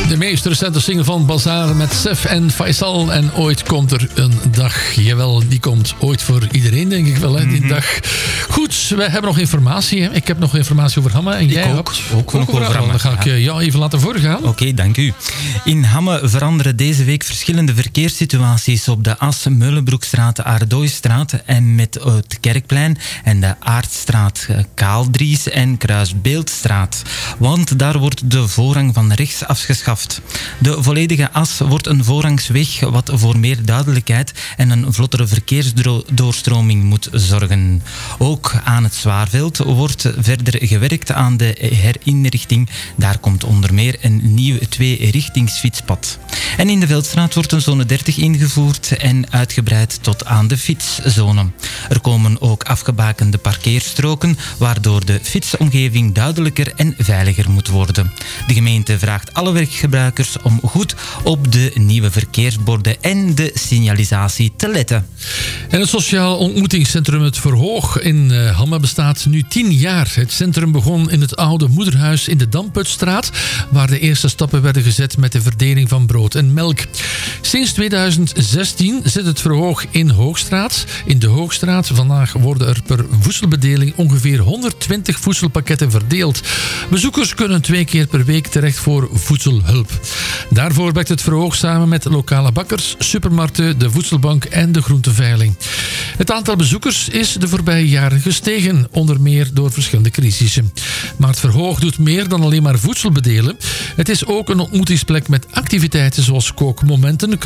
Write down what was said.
De meest recente single van Bazaar met Sef en Faisal. En ooit komt er een dag. Jawel, die komt ooit voor iedereen, denk ik wel, hè, die dag. Goed, wij hebben nog informatie. Hè. Ik heb nog informatie over Hamme. En jij ook nog over Hamme. Dan ga ik jou even laten voorgaan. Oké, dank u. In Hamme veranderen deze week verschillende verkeerssituaties op de As, Meulenbroekstraat, de Aardooistraat en met het Kerkplein en de Aardstraat, Kaaldries en Kruisbeeldstraat. Want daar wordt de voorrang van rechts afgeschaft. De volledige As wordt een voorrangsweg wat voor meer duidelijkheid en een vlottere verkeersdoorstroming moet zorgen. Ook aan het Zwaarveld wordt verder gewerkt aan de herinrichting. Daar komt onder meer een nieuw 2-richtingsfietspad. En in de Veldstraat wordt een zone 30 ingevoerd en uitgebreid tot aan de fietszone. Er komen ook afgebakende parkeerstroken, waardoor de fietsomgeving duidelijker en veiliger moet worden. De gemeente vraagt alle weggebruikers om goed op de nieuwe verkeersborden en de signalisatie te letten. En het Sociaal Ontmoetingscentrum Het Verhoog in Hamme bestaat nu 10 jaar. Het centrum begon in het oude moederhuis in de Damputstraat, waar de eerste stappen werden gezet met de verdeling van brood en melk. Sinds 2016 zit het Verhoog in Hoogstraat. In de Hoogstraat vandaag worden er per voedselbedeling ongeveer 120 voedselpakketten verdeeld. Bezoekers kunnen 2 keer per week terecht voor voedselhulp. Daarvoor werkt het Verhoog samen met lokale bakkers, supermarkten, de voedselbank en de groenteveiling. Het aantal bezoekers is de voorbije jaren gestegen, onder meer door verschillende crisissen. Maar het Verhoog doet meer dan alleen maar voedsel bedelen. Het is ook een ontmoetingsplek met activiteiten zoals kookmomenten,